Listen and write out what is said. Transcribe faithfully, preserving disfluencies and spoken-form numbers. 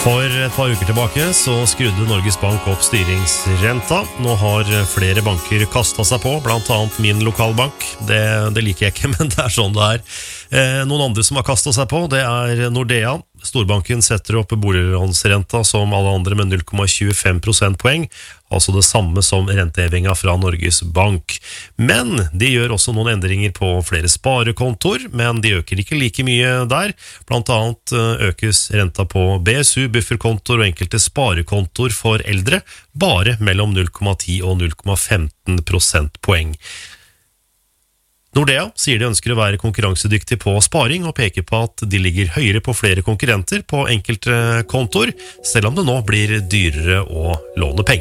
For et par uker tilbake så skrudde Norges Bank opp styringsrenta. Nå har flere banker kastet seg på, blant annet min lokalbank. Det, det liker jeg ikke, men det er sånn det er. Eh, noen andre som har kastet seg på, det er Nordea. Storbanken setter opp boliglånsrenta som alle andre med null komma tjuefem prosentpoeng, altså det samme som rentehevinga fra Norges Bank. Men de gjør også noen endringer på flere sparekontor, men de øker ikke like mye der. Blant annet økes renta på B S U, bufferkontor og enkelte sparekontor for eldre, bare mellom null komma ti og null komma femten prosentpoeng. Nordea sier de ønsker å være konkurransedyktig på sparing og peker på at de ligger høyere på flere konkurrenter på enkelte kontor, selv om det nå blir dyrere å låne penger.